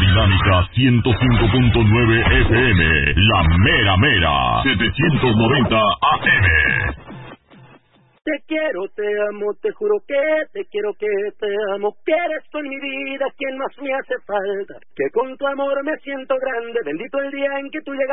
Dinámica 105.9 FM, La Mera Mera, 790 AM. Te quiero, te amo, te juro que te quiero, que te amo, que eres tú en mi vida quien más me hace falta, que con tu amor me siento grande, bendito el día en que tú llegas.